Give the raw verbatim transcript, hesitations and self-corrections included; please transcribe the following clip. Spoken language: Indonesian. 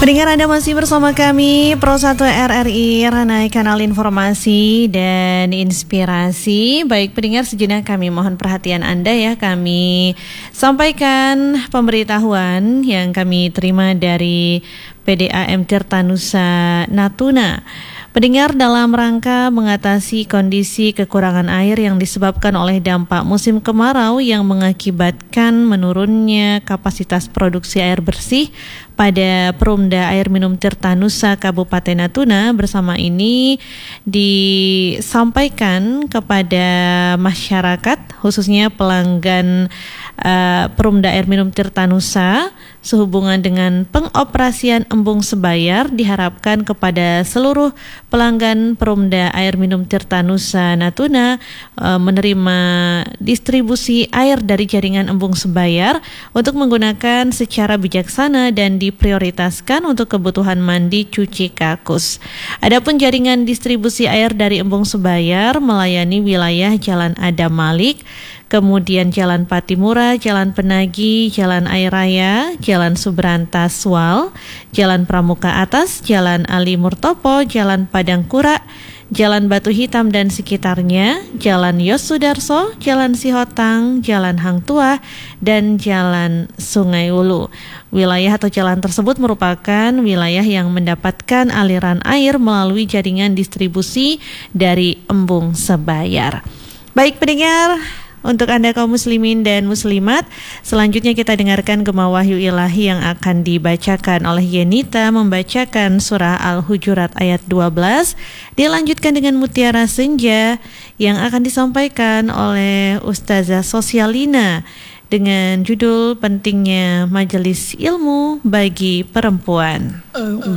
Pendengar, Anda masih bersama kami Pro satu R R I Ranai, kanal informasi dan inspirasi. Baik pendengar, sejenak kami mohon perhatian Anda ya. Kami sampaikan pemberitahuan yang kami terima dari P D A M Tirtanusa Natuna. Pendengar, dalam rangka mengatasi kondisi kekurangan air yang disebabkan oleh dampak musim kemarau yang mengakibatkan menurunnya kapasitas produksi air bersih pada Perumda Air Minum Tirtanusa Kabupaten Natuna, bersama ini disampaikan kepada masyarakat khususnya pelanggan uh, Perumda Air Minum Tirtanusa sehubungan dengan pengoperasian embung sebayar. Diharapkan kepada seluruh pelanggan Perumda Air Minum Tirtanusa Natuna uh, menerima distribusi air dari jaringan embung sebayar untuk menggunakan secara bijaksana dan diprioritaskan untuk kebutuhan mandi, cuci kakus. Adapun jaringan distribusi air dari embung sebayar melayani wilayah Jalan Adam Malik, kemudian Jalan Patimura, Jalan Penagi, Jalan Air Raya, Jalan Subranta Swal, Jalan Pramuka Atas, Jalan Ali Murtopo, Jalan Padangkura, Jalan Batu Hitam dan sekitarnya, Jalan Yos Sudarso, Jalan Sihotang, Jalan Hang Tuah, dan Jalan Sungai Ulu. Wilayah atau jalan tersebut merupakan wilayah yang mendapatkan aliran air melalui jaringan distribusi dari embung sebayar. Baik pendengar, untuk Anda kaum muslimin dan muslimat, selanjutnya kita dengarkan Gema Wahyu Ilahi yang akan dibacakan oleh Yenita, membacakan surah Al-Hujurat ayat dua belas, dilanjutkan dengan Mutiara Senja yang akan disampaikan oleh Ustazah Sosialina dengan judul Pentingnya Majelis Ilmu Bagi Perempuan.